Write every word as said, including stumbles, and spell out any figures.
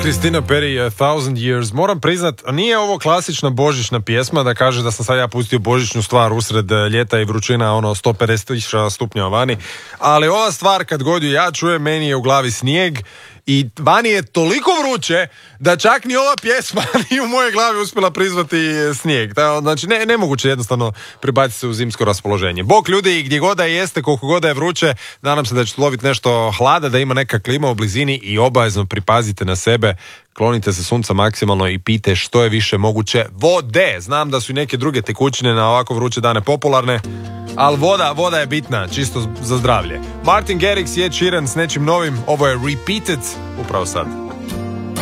Christina Perri, A Thousand Years. Moram priznat, nije ovo klasična božićna pjesma da kaže da sam sad ja pustio božićnu stvar usred ljeta i vrućina, ono sto pedeset stupnjeva vani, ali ova stvar kad god ju ja čujem, meni je u glavi snijeg i vani je toliko vruće da čak ni ova pjesma ni u moje glavi uspjela prizvati snijeg. Znači ne, nemoguće jednostavno prebaciti se u zimsko raspoloženje. Bog ljudi, gdje god da jeste, koliko god da je vruće, nadam se da ćete loviti nešto hlada, da ima neka klima u blizini i obavezno pripazite na sebe, klonite se sunca maksimalno i pijte što je više moguće vode. Znam da su i neke druge tekućine na ovako vruće dane popularne, ali voda, voda je bitna, čisto za zdravlje. Martin Garrix je Ed Sheeran s nečim novim, ovo je Repeated, upravo sad.